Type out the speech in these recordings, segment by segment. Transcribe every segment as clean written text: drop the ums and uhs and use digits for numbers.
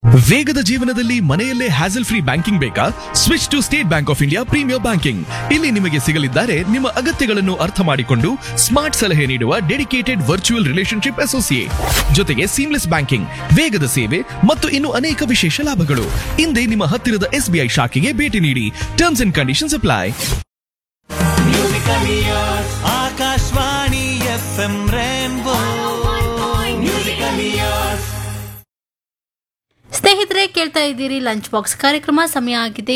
ವೇಗದ ಜೀವನದಲ್ಲಿ ಮನೆಯಲ್ಲೇ ಹ್ಯಾಸಲ್ ಫ್ರೀ ಬ್ಯಾಂಕಿಂಗ್ ಬೇಕಾ? Switch to state bank of India premier banking. ಇಲ್ಲಿ ನಿಮಗೆ ಸಿಗಲಿದ್ದಾರೆ ನಿಮ್ಮ ಅಗತ್ಯಗಳನ್ನು ಅರ್ಥ ಮಾಡಿಕೊಂಡು ಸ್ಮಾರ್ಟ್ ಸಲಹೆ ನೀಡುವ ಡೆಡಿಕೇಟೆಡ್ ವರ್ಚುವಲ್ ರಿಲೇಶನ್ಶಿಪ್ ಅಸೋಸಿಯೇಟ್, ಜೊತೆಗೆ ಸೀಮ್ಲೆಸ್ ಬ್ಯಾಂಕಿಂಗ್, ವೇಗದ ಸೇವೆ ಮತ್ತು ಇನ್ನು ಅನೇಕ ವಿಶೇಷ ಲಾಭಗಳು. ಇಂದೇ ನಿಮ್ಮ ಹತ್ತಿರದ ಎಸ್ಬಿಐ ಶಾಖೆಗೆ ಭೇಟಿ ನೀಡಿ. Terms and conditions apply. Akashvani FM rainbow ಸ್ನೇಹಿತರೆ, ಕೇಳ್ತಾ ಇದ್ದೀರಿ ಲಂಚ್ ಬಾಕ್ಸ್ ಕಾರ್ಯಕ್ರಮ. ಸಮಯ ಆಗಿದೆ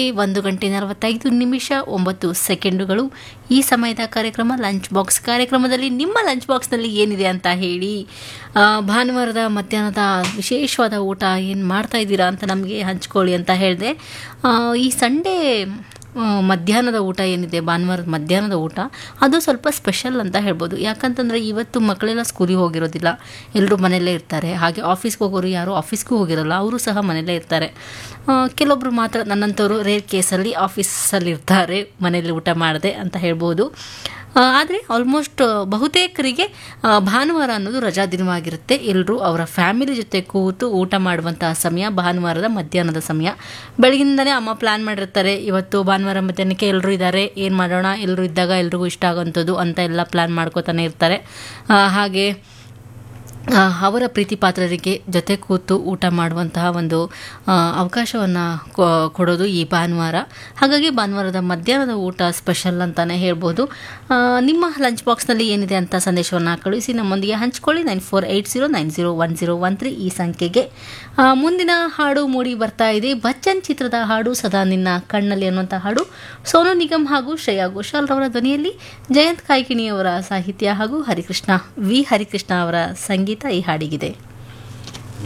1:45 ಈ ಸಮಯದ ಕಾರ್ಯಕ್ರಮ ಲಂಚ್ ಬಾಕ್ಸ್ ಕಾರ್ಯಕ್ರಮದಲ್ಲಿ ನಿಮ್ಮ ಲಂಚ್ ಬಾಕ್ಸ್ನಲ್ಲಿ ಏನಿದೆ ಅಂತ ಹೇಳಿ. ಭಾನುವಾರದ ಮಧ್ಯಾಹ್ನದ ವಿಶೇಷವಾದ ಊಟ ಏನು ಮಾಡ್ತಾ ಇದ್ದೀರಾ ಅಂತ ನಮಗೆ ಹಂಚ್ಕೊಳ್ಳಿ ಅಂತ ಹೇಳಿದೆ. ಈ ಸಂಡೇ ಮಧ್ಯಾಹ್ನದ ಊಟ ಏನಿದೆ, ಭಾನುವಾರದ ಮಧ್ಯಾಹ್ನದ ಊಟ, ಅದು ಸ್ವಲ್ಪ ಸ್ಪೆಷಲ್ ಅಂತ ಹೇಳ್ಬೋದು. ಯಾಕಂತಂದರೆ ಇವತ್ತು ಮಕ್ಕಳೆಲ್ಲ ಸ್ಕೂಲಿಗೆ ಹೋಗಿರೋದಿಲ್ಲ, ಎಲ್ಲರೂ ಮನೆಯಲ್ಲೇ ಇರ್ತಾರೆ. ಹಾಗೆ ಆಫೀಸ್ಗೆ ಹೋಗೋರು ಯಾರು ಆಫೀಸ್ಗೂ ಹೋಗಿರೋಲ್ಲ, ಅವರು ಸಹ ಮನೆಯಲ್ಲೇ ಇರ್ತಾರೆ. ಕೆಲವೊಬ್ಬರು ಮಾತ್ರ, ನನ್ನಂಥವ್ರು ರೇರ್ ಕೇಸಲ್ಲಿ ಆಫೀಸಲ್ಲಿ ಇರ್ತಾರೆ, ಮನೆಯಲ್ಲಿ ಊಟ ಮಾಡಿದೆ ಅಂತ ಹೇಳ್ಬೋದು. ಆದರೆ ಆಲ್ಮೋಸ್ಟ್ ಬಹುತೇಕರಿಗೆ ಭಾನುವಾರ ಅನ್ನೋದು ರಜಾ ದಿನವಾಗಿರುತ್ತೆ. ಎಲ್ಲರೂ ಅವರ ಫ್ಯಾಮಿಲಿ ಜೊತೆ ಕೂತು ಊಟ ಮಾಡುವಂತಹ ಸಮಯ ಭಾನುವಾರದ ಮಧ್ಯಾಹ್ನದ ಸಮಯ. ಬೆಳಗಿಂದನೇ ಅಮ್ಮ ಪ್ಲ್ಯಾನ್ ಮಾಡಿರ್ತಾರೆ, ಇವತ್ತು ಭಾನುವಾರ ಮಧ್ಯಾಹ್ನಕ್ಕೆ ಎಲ್ಲರೂ ಇದ್ದಾರೆ, ಏನು ಮಾಡೋಣ, ಎಲ್ಲರೂ ಇದ್ದಾಗ ಎಲ್ರಿಗೂ ಇಷ್ಟ ಆಗೋಂಥದ್ದು ಅಂತ ಎಲ್ಲ ಪ್ಲ್ಯಾನ್ ಮಾಡ್ಕೋತಾನೆ ಇರ್ತಾರೆ. ಹಾಗೆ ಅವರ ಪ್ರೀತಿ ಪಾತ್ರರಿಗೆ ಜೊತೆ ಕೂತು ಊಟ ಮಾಡುವಂತಹ ಒಂದು ಅವಕಾಶವನ್ನು ಕೊಡೋದು ಈ ಭಾನುವಾರ. ಹಾಗಾಗಿ ಭಾನುವಾರದ ಮಧ್ಯಾಹ್ನದ ಊಟ ಸ್ಪೆಷಲ್ ಅಂತಲೇ ಹೇಳ್ಬೋದು. ನಿಮ್ಮ ಲಂಚ್ ಬಾಕ್ಸ್ನಲ್ಲಿ ಏನಿದೆ ಅಂತ ಸಂದೇಶವನ್ನು ಕಳುಹಿಸಿ ನಮ್ಮೊಂದಿಗೆ ಹಂಚ್ಕೊಳ್ಳಿ. 9480901013 ಈ ಸಂಖ್ಯೆಗೆ. ಮುಂದಿನ ಹಾಡು ಮೂಡಿ ಬರ್ತಾ ಇದೆ. ಬಚ್ಚನ್ ಚಿತ್ರದ ಹಾಡು, ಸದಾ ನಿನ್ನ ಕಣ್ಣಲ್ಲಿ ಅನ್ನುವಂಥ ಹಾಡು. ಸೋನು ನಿಗಮ್ ಹಾಗೂ ಶ್ರೇಯಾ ಘೋಷಾಲ್ ರವರ ಧ್ವನಿಯಲ್ಲಿ, ಜಯಂತ್ ಕಾಯ್ಕಿಣಿಯವರ ಸಾಹಿತ್ಯ ಹಾಗೂ ಹರಿಕೃಷ್ಣ ಅವರ ಸಂಗೀತ ಈ ಹಾಡಿಗಿದೆ.